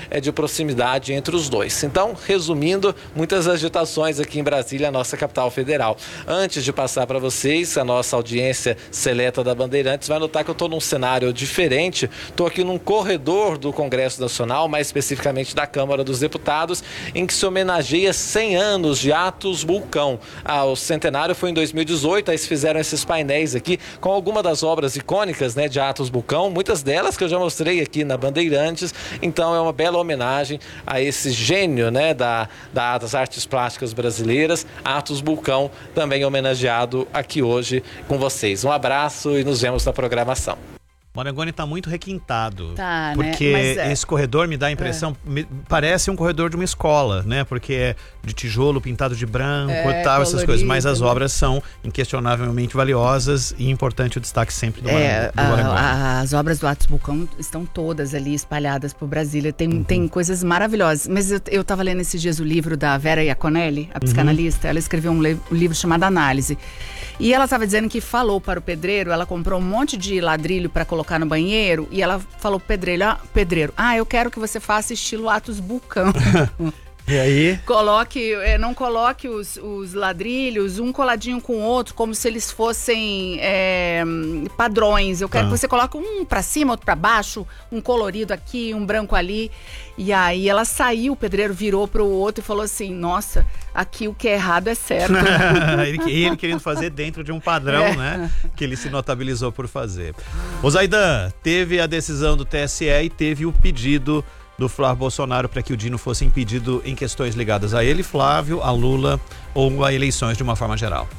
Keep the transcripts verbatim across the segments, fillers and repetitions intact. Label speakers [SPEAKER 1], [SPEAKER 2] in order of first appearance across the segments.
[SPEAKER 1] é de proximidade entre os dois. Então, resumindo, muitas agitações aqui em Brasília, a nossa capital federal. Antes de passar para vocês, a nossa audiência seleta da Bandeirantes vai notar que eu estou num cenário diferente. Estou aqui num corredor do Congresso Nacional, mais especificamente da Câmara dos Deputados, em que se homenageia cem anos de Atos Bulcão. Ah, o centenário foi em dois mil e dezoito, aí se fizeram esses painéis aqui com algumas das obras icônicas, né, de Atos Bulcão, muitas delas que eu já mostrei aqui na Bandeirantes. Então é uma bela homenagem a esse gênio, né, da, das artes plásticas brasileiras, Atos Bulcão, também homenageado aqui hoje com vocês. Um abraço e nos vemos na programação.
[SPEAKER 2] Morangoni está muito requintado,
[SPEAKER 3] tá,
[SPEAKER 2] porque
[SPEAKER 3] né? Mas, é...
[SPEAKER 2] esse corredor me dá a impressão, é. me, parece um corredor de uma escola, né? Porque é de tijolo pintado de branco e é, tal, essas coisas, mas as né? obras são inquestionavelmente valiosas e importante o destaque sempre do,
[SPEAKER 3] é,
[SPEAKER 2] do Morangoni.
[SPEAKER 3] A, as obras do Atos Bulcão estão todas ali espalhadas por Brasília, tem, uhum. tem coisas maravilhosas, mas eu, eu tava lendo esses dias o livro da Vera Iaconelli, a psicanalista, uhum. ela escreveu um, le- um livro chamado Análise, e ela estava dizendo que falou para o pedreiro, ela comprou um monte de ladrilho para colocar no banheiro, e ela falou pro pedreiro, ah, pedreiro, ah, eu quero que você faça estilo Atos Bulcão.
[SPEAKER 2] E aí?
[SPEAKER 3] Coloque, não coloque os, os ladrilhos um coladinho com o outro, como se eles fossem é, padrões. Eu quero ah. que você coloque um pra cima, outro pra baixo, um colorido aqui, um branco ali. E aí ela saiu, o pedreiro virou pro outro e falou assim, nossa, aqui o que é errado é certo.
[SPEAKER 2] ele, ele querendo fazer dentro de um padrão, é. né? Que ele se notabilizou por fazer. Ô Zaidan, teve a decisão do T S E e teve o pedido do Flávio Bolsonaro para que o Dino fosse impedido em questões ligadas a ele, Flávio, a Lula ou a eleições de uma forma geral.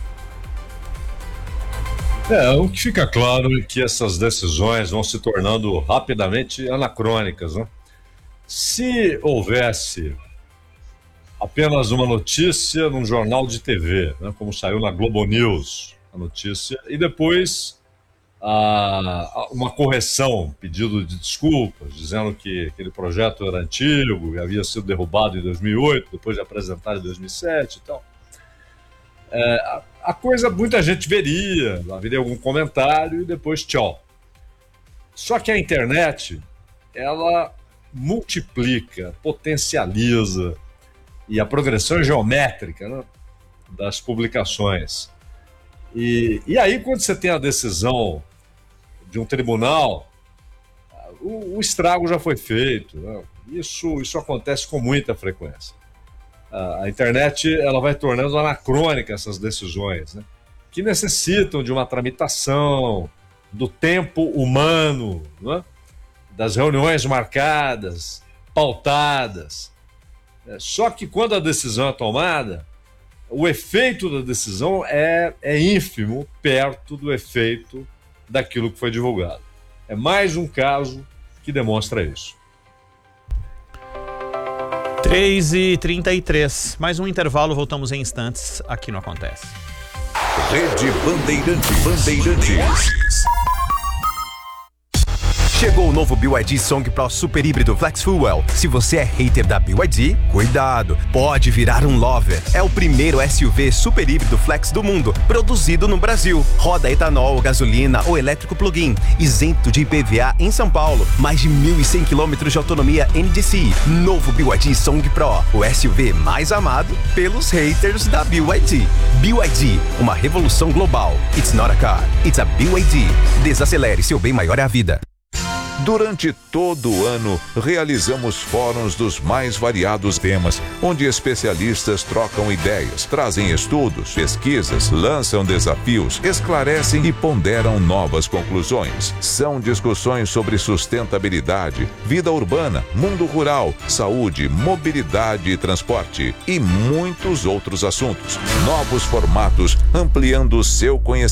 [SPEAKER 4] É, o que fica claro é que essas decisões vão se tornando rapidamente anacrônicas, né? Se houvesse apenas uma notícia num jornal de T V, né, como saiu na Globo News, a notícia, e depois a, uma correção, um pedido de desculpas, dizendo que aquele projeto era antigo e havia sido derrubado em dois mil e oito, depois de apresentado em dois mil e sete e tal. É, a, a coisa muita gente veria, haveria algum comentário e depois tchau. Só que a internet, ela multiplica, potencializa, e a progressão é geométrica, né, das publicações. E, e aí, quando você tem a decisão de um tribunal, o, o estrago já foi feito, né? Isso, isso acontece com muita frequência. A, a internet, ela vai tornando anacrônica essas decisões, né, que necessitam de uma tramitação, do tempo humano, né, das reuniões marcadas, pautadas. É, só que quando a decisão é tomada, o efeito da decisão é, é ínfimo perto do efeito daquilo que foi divulgado. É mais um caso que demonstra isso.
[SPEAKER 2] três e trinta e três. Mais um intervalo, voltamos em instantes. Aqui não acontece.
[SPEAKER 5] Rede Bandeirantes. Bandeirantes. Chegou o novo B Y D Song Pro Super Híbrido Flex Fuel. Se você é hater da B Y D, cuidado, pode virar um lover. É o primeiro S U V super híbrido flex do mundo, produzido no Brasil. Roda etanol, gasolina ou elétrico plug-in, isento de I P V A em São Paulo. Mais de mil e cem quilômetros de autonomia N D C. Novo B Y D Song Pro, o S U V mais amado pelos haters da B Y D. B Y D, uma revolução global. It's not a car, it's a B Y D. Desacelere, seu bem maior é a vida.
[SPEAKER 6] Durante todo o ano, realizamos fóruns dos mais variados temas, onde especialistas trocam ideias, trazem estudos, pesquisas, lançam desafios, esclarecem e ponderam novas conclusões. São discussões sobre sustentabilidade, vida urbana, mundo rural, saúde, mobilidade e transporte e muitos outros assuntos. Novos formatos, ampliando o seu conhecimento.